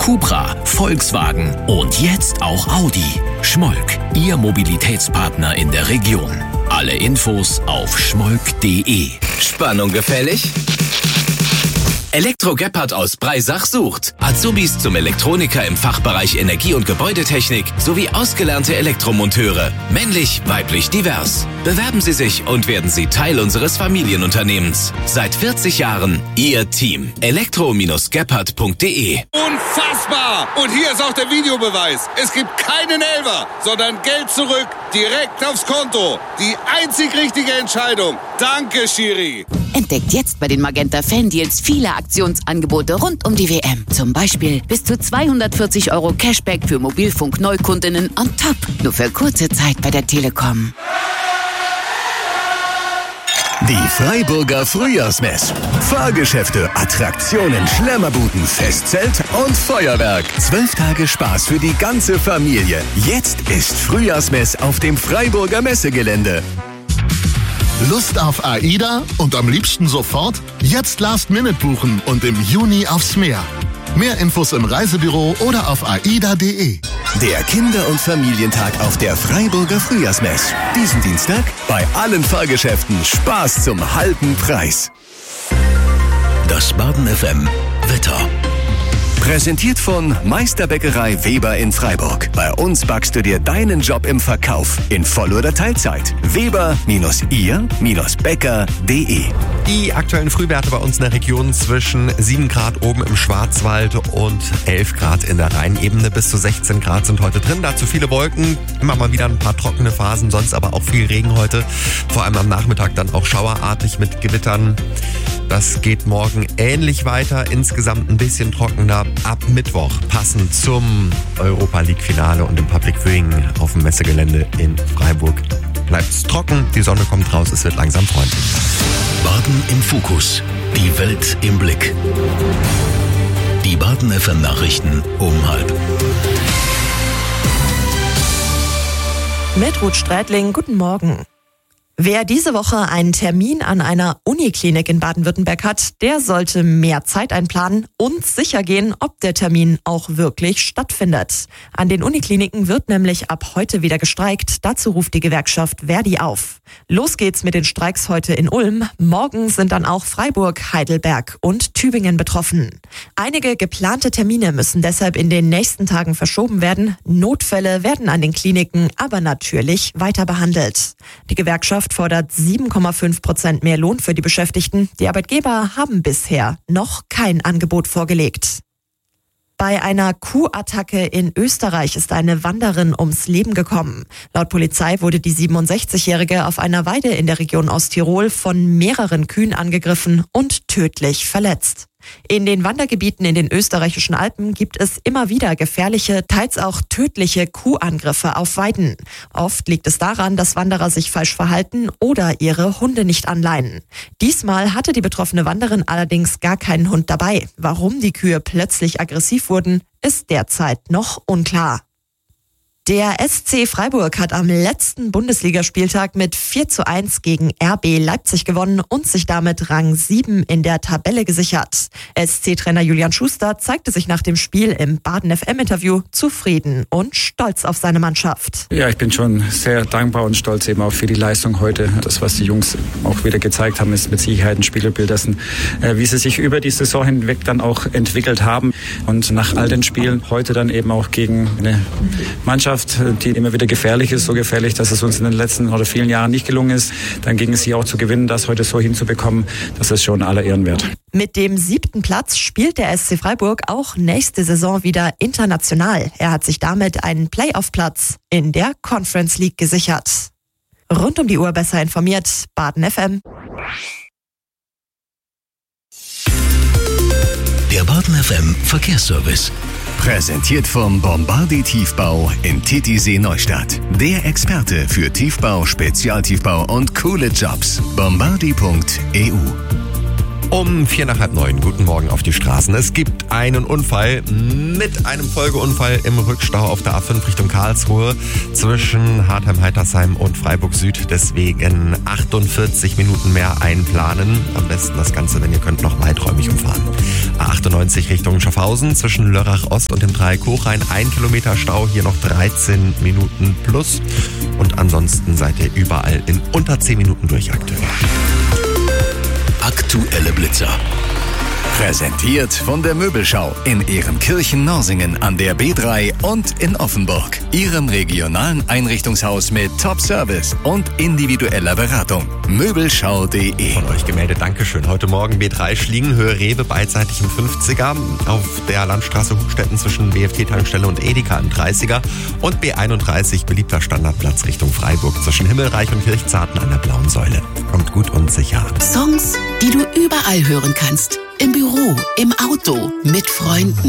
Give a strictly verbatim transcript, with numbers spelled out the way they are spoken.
Cupra, Volkswagen und jetzt auch Audi. Schmolk, Ihr Mobilitätspartner in der Region. Alle Infos auf schmolk punkt de. Spannung gefällig? Elektro Gebhardt aus Breisach sucht Azubis zum Elektroniker im Fachbereich Energie- und Gebäudetechnik sowie ausgelernte Elektromonteure. Männlich, weiblich, divers. Bewerben Sie sich und werden Sie Teil unseres Familienunternehmens. Seit vierzig Jahren Ihr Team. elektro Gebhardt punkt de. Unfassbar! Und hier ist auch der Videobeweis. Es gibt keinen Elfer, sondern Geld zurück, direkt aufs Konto. Die einzig richtige Entscheidung. Danke, Schiri. Entdeckt jetzt bei den Magenta Fan Deals viele Aktionsangebote rund um die W M. Zum Beispiel bis zu zweihundertvierzig Euro Cashback für Mobilfunk-Neukundinnen on top. Nur für kurze Zeit bei der Telekom. Die Freiburger Frühjahrsmess. Fahrgeschäfte, Attraktionen, Schlemmerbuden, Festzelt und Feuerwerk. Zwölf Tage Spaß für die ganze Familie. Jetzt ist Frühjahrsmess auf dem Freiburger Messegelände. Lust auf AIDA und am liebsten sofort? Jetzt Last Minute buchen und im Juni aufs Meer. Mehr Infos im Reisebüro oder auf aida punkt de. Der Kinder- und Familientag auf der Freiburger Frühjahrsmess. Diesen Dienstag bei allen Fahrgeschäften Spaß zum halben Preis. Das Baden F M Wetter. Präsentiert von Meisterbäckerei Weber in Freiburg. Bei uns backst du dir deinen Job im Verkauf in Voll- oder Teilzeit. Weber ihr Bäcker punkt de. Die aktuellen Frühwerte bei uns in der Region zwischen sieben Grad oben im Schwarzwald und elf Grad in der Rheinebene. Bis zu sechzehn Grad sind heute drin. Dazu viele Wolken, immer mal wieder ein paar trockene Phasen, sonst aber auch viel Regen heute. Vor allem am Nachmittag dann auch schauerartig mit Gewittern. Das geht morgen ähnlich weiter, insgesamt ein bisschen trockener. Ab Mittwoch, passend zum Europa League Finale und dem Public Viewing auf dem Messegelände in Freiburg, bleibt es trocken, die Sonne kommt raus, es wird langsam freundlich. Baden im Fokus, die Welt im Blick. Die Baden F M Nachrichten um halb. Mit Ruth Streitling, guten Morgen. Wer diese Woche einen Termin an einer Uniklinik in Baden-Württemberg hat, der sollte mehr Zeit einplanen und sicher gehen, ob der Termin auch wirklich stattfindet. An den Unikliniken wird nämlich ab heute wieder gestreikt. Dazu ruft die Gewerkschaft Verdi auf. Los geht's mit den Streiks heute in Ulm. Morgen sind dann auch Freiburg, Heidelberg und Tübingen betroffen. Einige geplante Termine müssen deshalb in den nächsten Tagen verschoben werden. Notfälle werden an den Kliniken aber natürlich weiter behandelt. Die Gewerkschaft fordert sieben Komma fünf Prozent mehr Lohn für die Beschäftigten. Die Arbeitgeber haben bisher noch kein Angebot vorgelegt. Bei einer Kuhattacke in Österreich ist eine Wanderin ums Leben gekommen. Laut Polizei wurde die siebenundsechzigjährige auf einer Weide in der Region Osttirol von mehreren Kühen angegriffen und tödlich verletzt. In den Wandergebieten in den österreichischen Alpen gibt es immer wieder gefährliche, teils auch tödliche Kuhangriffe auf Weiden. Oft liegt es daran, dass Wanderer sich falsch verhalten oder ihre Hunde nicht anleihen. Diesmal hatte die betroffene Wanderin allerdings gar keinen Hund dabei. Warum die Kühe plötzlich aggressiv wurden, ist derzeit noch unklar. Der S C Freiburg hat am letzten Bundesligaspieltag mit vier zu eins gegen R B Leipzig gewonnen und sich damit Rang sieben in der Tabelle gesichert. S C-Trainer Julian Schuster zeigte sich nach dem Spiel im Baden F M-Interview zufrieden und stolz auf seine Mannschaft. Ja, ich bin schon sehr dankbar und stolz eben auch für die Leistung heute. Das, was die Jungs auch wieder gezeigt haben, ist mit Sicherheit ein Spiegelbild dessen, wie sie sich über die Saison hinweg dann auch entwickelt haben. Und nach all den Spielen heute dann eben auch gegen eine Mannschaft, die immer wieder gefährlich ist, so gefährlich, dass es uns in den letzten oder vielen Jahren nicht gelungen ist, dann gegen sie auch zu gewinnen, das heute so hinzubekommen, das ist schon aller Ehren wert. Mit dem siebten Platz spielt der S C Freiburg auch nächste Saison wieder international. Er hat sich damit einen Playoff-Platz in der Conference League gesichert. Rund um die Uhr besser informiert, Baden F M. Der Baden F M Verkehrsservice. Präsentiert vom Bombardi Tiefbau in Titisee Neustadt. Der Experte für Tiefbau, Spezialtiefbau und coole Jobs. bombardi punkt e u. Um vier nach halb neun. Guten Morgen auf die Straßen. Es gibt einen Unfall mit einem Folgeunfall im Rückstau auf der A fünf Richtung Karlsruhe zwischen Hartheim-Heitersheim und Freiburg Süd. Deswegen achtundvierzig Minuten mehr einplanen. Am besten das Ganze, wenn ihr könnt, noch weiträumig umfahren. A achtundneunzig Richtung Schaffhausen zwischen Lörrach Ost und dem Dreieck Hochrhein. Ein Kilometer Stau, hier noch dreizehn Minuten plus. Und ansonsten seid ihr überall in unter zehn Minuten durch aktuell. Aktuelle Blitzer. Präsentiert von der Möbelschau in Ehrenkirchen-Norsingen an der B drei und in Offenburg. Ihrem regionalen Einrichtungshaus mit Top-Service und individueller Beratung. Möbelschau punkt de. Von euch gemeldet, Dankeschön. Heute Morgen B drei Schliegenhöhe Rewe beidseitig im fünfziger. Auf der Landstraße Hubstetten zwischen B F T-Tankstelle und Edeka im dreißiger. Und B einunddreißig beliebter Standardplatz Richtung Freiburg zwischen Himmelreich und Kirchzarten an der Blauen Säule. Kommt gut und sicher an. Songs, die du überall hören kannst. Im Büro, im Auto, mit Freunden.